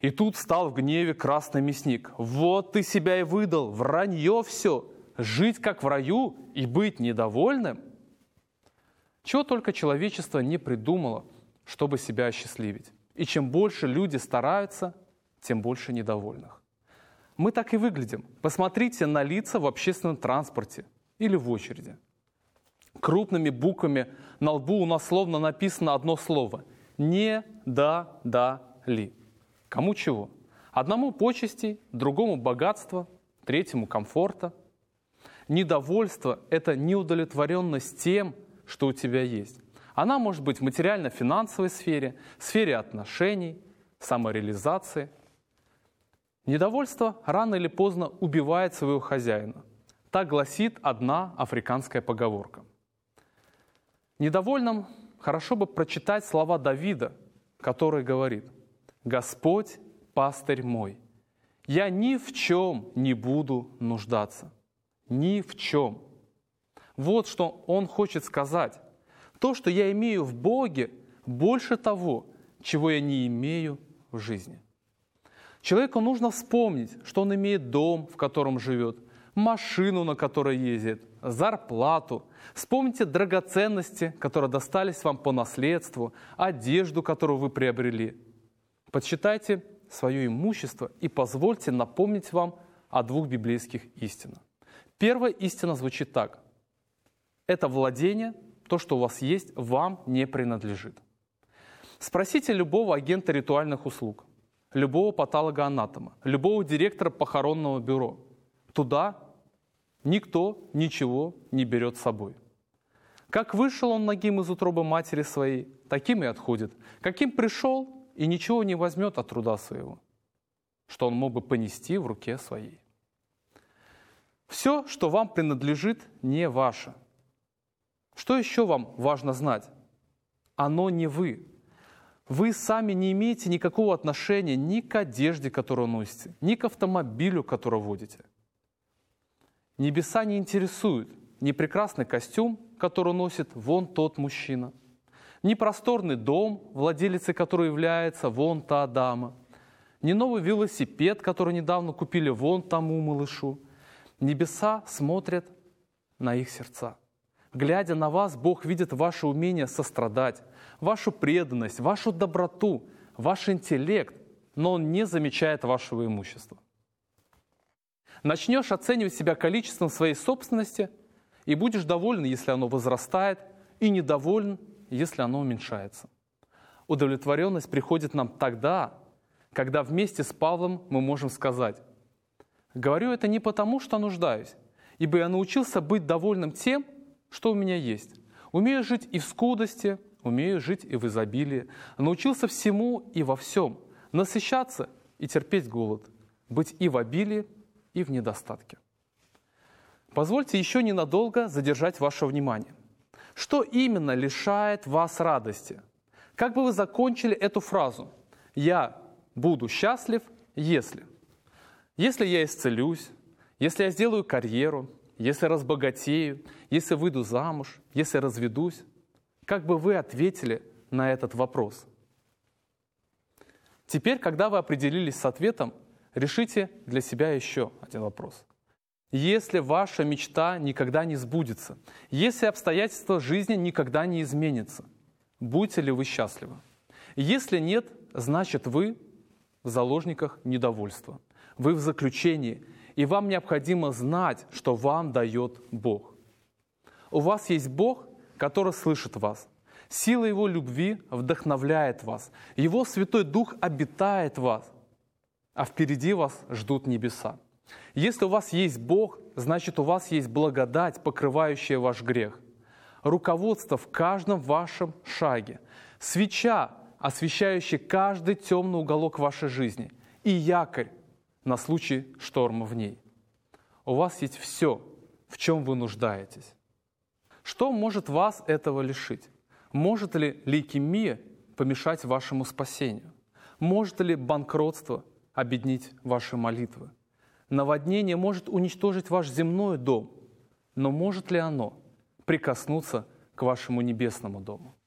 И тут встал в гневе красный мясник. Вот ты себя и выдал, вранье все, жить как в раю и быть недовольным. Чего только человечество не придумало, чтобы себя осчастливить. И чем больше люди стараются, тем больше недовольных. Мы так и выглядим. Посмотрите на лица в общественном транспорте или в очереди. Крупными буквами на лбу у нас словно написано одно слово – «не да да ли». Кому чего? Одному почестей, другому богатства, третьему комфорта. Недовольство – это неудовлетворенность тем, что у тебя есть. Она может быть в материально-финансовой сфере, сфере отношений, самореализации. Недовольство рано или поздно убивает своего хозяина. Так гласит одна африканская поговорка. Недовольным хорошо бы прочитать слова Давида, который говорит: «Господь – пастырь мой, я ни в чем не буду нуждаться». Ни в чем. Вот что он хочет сказать. То, что я имею в Боге, больше того, чего я не имею в жизни. Человеку нужно вспомнить, что он имеет дом, в котором живет, машину, на которой ездит, зарплату. Вспомните драгоценности, которые достались вам по наследству, одежду, которую вы приобрели. Подсчитайте свое имущество и позвольте напомнить вам о двух библейских истинах. Первая истина звучит так. Это владение, то, что у вас есть, вам не принадлежит. Спросите любого агента ритуальных услуг, любого патологоанатома, любого директора похоронного бюро. Туда никто ничего не берет с собой. Как вышел он нагим из утробы матери своей, таким и отходит. Каким пришел, и ничего не возьмет от труда своего, что он мог бы понести в руке своей. Все, что вам принадлежит, не ваше. Что еще вам важно знать? Оно не вы. Вы сами не имеете никакого отношения ни к одежде, которую носите, ни к автомобилю, который водите. Небеса не интересуют ни прекрасный костюм, который носит вон тот мужчина, ни просторный дом, владелицей которого является вон та дама, ни новый велосипед, который недавно купили вон тому малышу. Небеса смотрят на их сердца. Глядя на вас, Бог видит ваше умение сострадать, вашу преданность, вашу доброту, ваш интеллект, но Он не замечает вашего имущества. Начнешь оценивать себя количеством своей собственности и будешь доволен, если оно возрастает, и недоволен, если оно уменьшается. Удовлетворенность приходит нам тогда, когда вместе с Павлом мы можем сказать: «Говорю это не потому, что нуждаюсь, ибо я научился быть довольным тем, что у меня есть. Умею жить и в скудости, умею жить и в изобилии. Научился всему и во всем, насыщаться и терпеть голод, быть и в обилии, и в недостатке». Позвольте еще ненадолго задержать ваше внимание. Что именно лишает вас радости? Как бы вы закончили эту фразу? «Я буду счастлив, если». Если я исцелюсь, если я сделаю карьеру, если разбогатею, если выйду замуж, если разведусь, как бы вы ответили на этот вопрос? Теперь, когда вы определились с ответом, решите для себя еще один вопрос. Если ваша мечта никогда не сбудется, если обстоятельства жизни никогда не изменятся, будете ли вы счастливы? Если нет, значит вы в заложниках недовольства. Вы в заключении, и вам необходимо знать, что вам дает Бог. У вас есть Бог, который слышит вас. Сила Его любви вдохновляет вас. Его Святой Дух обитает в вас, а впереди вас ждут небеса. Если у вас есть Бог, значит, у вас есть благодать, покрывающая ваш грех. Руководство в каждом вашем шаге. Свеча, освещающая каждый темный уголок вашей жизни. И якорь на случай шторма в ней. У вас есть все, в чем вы нуждаетесь. Что может вас этого лишить? Может ли лейкемия помешать вашему спасению? Может ли банкротство обеднить ваши молитвы? Наводнение может уничтожить ваш земной дом, но может ли оно прикоснуться к вашему небесному дому?